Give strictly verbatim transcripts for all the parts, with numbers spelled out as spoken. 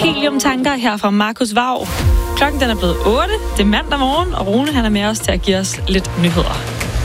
Heliumtanker her fra Markus Vav. Klokken den er blevet otte. Det er mandag morgen, og Rune han er med os til at give os lidt nyheder.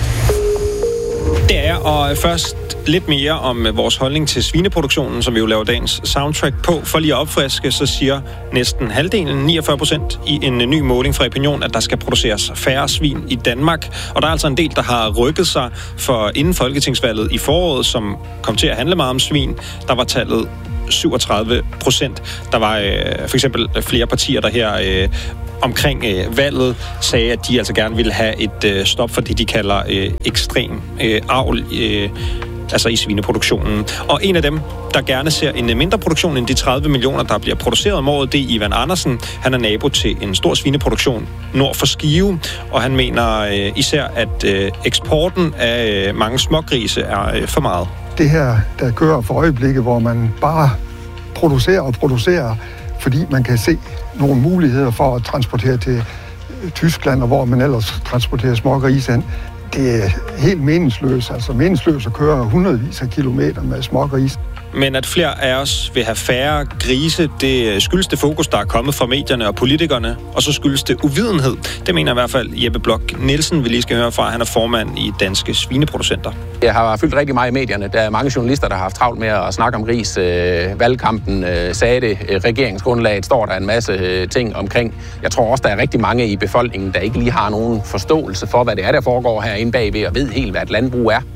Det er, og først lidt mere om vores holdning til svineproduktionen, som vi jo laver dagens soundtrack på. For lige at opfriske, så siger næsten halvdelen, niogfyrre procent, i en ny måling fra Opinion, at der skal produceres færre svin i Danmark. Og der er altså en del, der har rykket sig, for inden folketingsvalget i foråret, som kom til at handle meget om svin, der var tallet syvogtredive procent. Der var øh, for eksempel flere partier, der her øh, omkring øh, valget sagde, at de altså gerne ville have et øh, stop for det, de kalder øh, ekstrem øh, avl, øh, altså i svineproduktionen. Og en af dem, der gerne ser en mindre produktion end de tredive millioner, der bliver produceret om året, det er Ivan Andersen. Han er nabo til en stor svineproduktion nord for Skive, og han mener øh, især, at øh, eksporten af øh, mange smågrise er øh, for meget. Det her, der kører for øjeblikket, hvor man bare producerer og producerer, fordi man kan se nogle muligheder for at transportere til Tyskland, og hvor man ellers transporterer smågrise hen. Det er helt meningsløst, altså meningsløst at køre hundredvis af kilometer med smågrise. Men at flere af os vil have færre grise, det skyldes det fokus, der er kommet fra medierne og politikerne, og så skyldes det uvidenhed. Det mener i hvert fald Jeppe Blok Nielsen, vi lige skal høre fra. Han er formand i Danske Svineproducenter. Jeg har fyldt rigtig meget i medierne. Der er mange journalister, der har haft travlt med at snakke om gris. Valgkampen sagde det. Regeringsgrundlaget står der en masse ting omkring. Jeg tror også, der er rigtig mange i befolkningen, der ikke lige har nogen forståelse for, hvad det er, der foregår herinde bagved, og ved helt, hvad et landbrug er.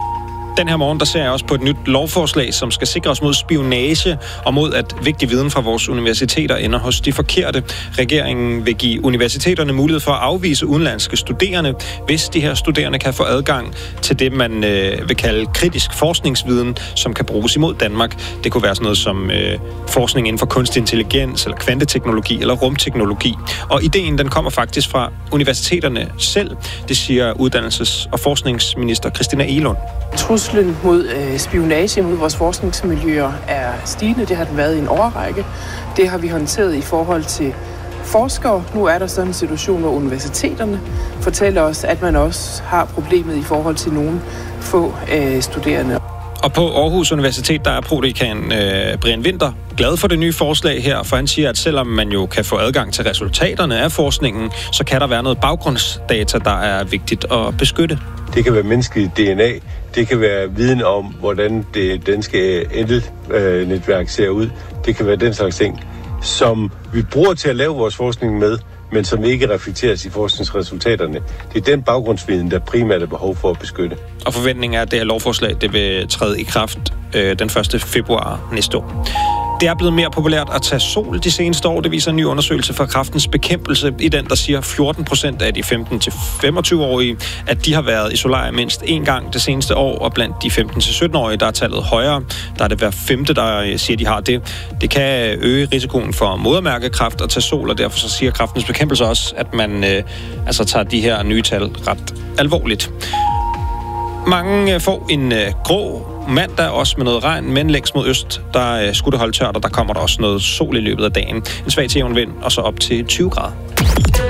Den her morgen, der ser jeg også på et nyt lovforslag, som skal sikre os mod spionage og mod, at vigtig viden fra vores universiteter ender hos de forkerte. Regeringen vil give universiteterne mulighed for at afvise udenlandske studerende, hvis de her studerende kan få adgang til det, man øh, vil kalde kritisk forskningsviden, som kan bruges imod Danmark. Det kunne være sådan noget som øh, forskning inden for kunstig intelligens, eller kvanteteknologi, eller rumteknologi. Og ideen, den kommer faktisk fra universiteterne selv. Det siger uddannelses- og forskningsminister Christina Egelund. Truslen mod øh, spionage mod vores forskningsmiljøer er stigende. Det har den været i en årrække. Det har vi håndteret i forhold til forskere. Nu er der sådan en situation, hvor universiteterne fortæller os, at man også har problemet i forhold til nogle få øh, studerende. Og på Aarhus Universitet, der er prodekan øh, Brian Winther glad for det nye forslag her, for han siger, at selvom man jo kan få adgang til resultaterne af forskningen, så kan der være noget baggrundsdata, der er vigtigt at beskytte. Det kan være menneskelig D N A, det kan være viden om, hvordan det danske elnetværk ser ud. Det kan være den slags ting, som vi bruger til at lave vores forskning med, men som ikke reflekteres i forskningsresultaterne. Det er den baggrundsviden, der primært er behov for at beskytte. Og forventningen er, at det her lovforslag det vil træde i kraft øh, den første februar næste år. Det er blevet mere populært at tage sol de seneste år. Det viser en ny undersøgelse fra Kræftens Bekæmpelse. I den, der siger fjorten procent af de femten til femogtyve-årige, at de har været i solarie mindst én gang det seneste år, og blandt de femten til sytten-årige, der er tallet højere. Der er det hver femte, der siger, de har det. Det kan øge risikoen for modermærkekræft at tage sol, og derfor så siger Kræftens Bekæmpelse også, at man øh, altså tager de her nye tal ret alvorligt. Mange får en øh, grå mandag, også med noget regn, men længst mod øst, der øh, skulle det holde tørt, og der kommer der også noget sol i løbet af dagen. En svag til jævn vind, og så op til tyve grader.